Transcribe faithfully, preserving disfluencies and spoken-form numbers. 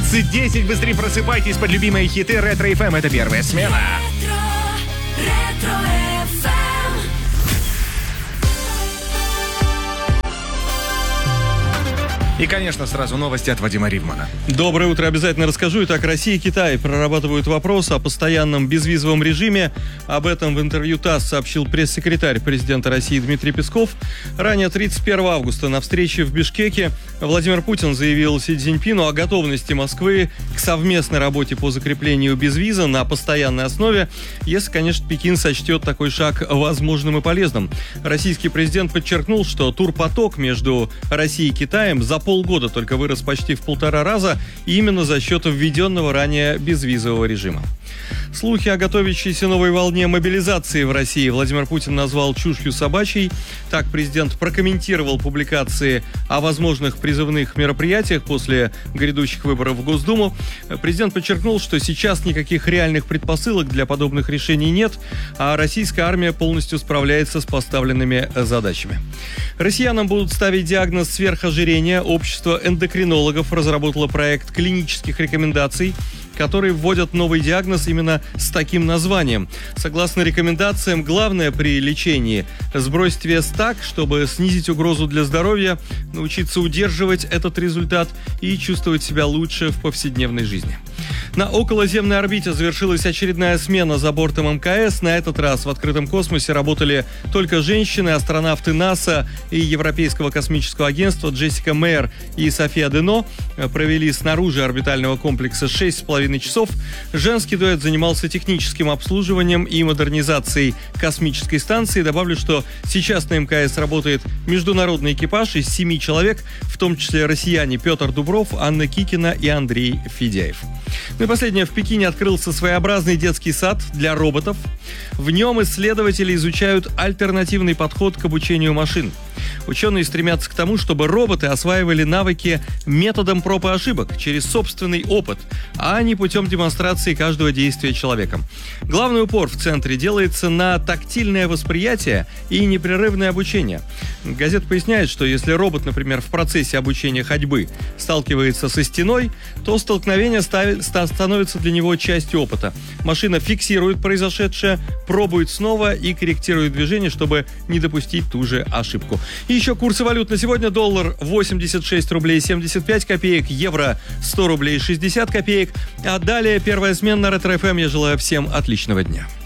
одиннадцать десять. Быстрее просыпайтесь под любимые хиты Ретро эф эм. Это первая смена. И, конечно, сразу новости от Вадима Ривмана. Доброе утро, обязательно расскажу. Итак, Россия и Китай прорабатывают вопрос о постоянном безвизовом режиме. Об этом в интервью ТАСС сообщил пресс-секретарь президента России Дмитрий Песков. Ранее, тридцать первого августа, на встрече в Бишкеке Владимир Путин заявил Си Цзиньпину о готовности Москвы к совместной работе по закреплению безвиза на постоянной основе, если, конечно, Пекин сочтет такой шаг возможным и полезным. Российский президент подчеркнул, что турпоток между Россией и Китаем за полгода только вырос почти в полтора раза, именно за счет введенного ранее безвизового режима. Слухи о готовящейся новой волне мобилизации в России Владимир Путин назвал чушью собачьей. Так президент прокомментировал публикации о возможных призывных мероприятиях после грядущих выборов в Госдуму. Президент подчеркнул, что сейчас никаких реальных предпосылок для подобных решений нет, а российская армия полностью справляется с поставленными задачами. Россиянам будут ставить диагноз сверхожирения. Общество эндокринологов разработало проект клинических рекомендаций, которые вводят новый диагноз именно с таким названием. Согласно рекомендациям, главное при лечении – сбросить вес так, чтобы снизить угрозу для здоровья, научиться удерживать этот результат и чувствовать себя лучше в повседневной жизни. На околоземной орбите завершилась очередная смена за бортом эм ка эс. На этот раз в открытом космосе работали только женщины. Астронавты НАСА и Европейского космического агентства Джессика Мейер и София Дено провели снаружи орбитального комплекса шесть с половиной часов. Женский дуэт занимался техническим обслуживанием и модернизацией космической станции. Добавлю, что сейчас на эм ка эс работает международный экипаж из семи человек, в том числе россияне Петр Дубров, Анна Кикина и Андрей Федяев. Ну и последнее. В Пекине открылся своеобразный детский сад для роботов. В нем исследователи изучают альтернативный подход к обучению машин. Ученые стремятся к тому, чтобы роботы осваивали навыки методом проб и ошибок, через собственный опыт, а не путем демонстрации каждого действия человеком. Главный упор в центре делается на тактильное восприятие и непрерывное обучение. Газета поясняет, что если робот, например, в процессе обучения ходьбы сталкивается со стеной, то столкновение ставит, становится для него частью опыта. Машина фиксирует произошедшее, пробует снова и корректирует движение, чтобы не допустить ту же ошибку. И еще курсы валют на сегодня. Доллар восемьдесят шесть рублей семьдесят пять копеек, евро сто рублей шестьдесят копеек. А далее первая смена на Ретро эф эм. Я желаю всем отличного дня.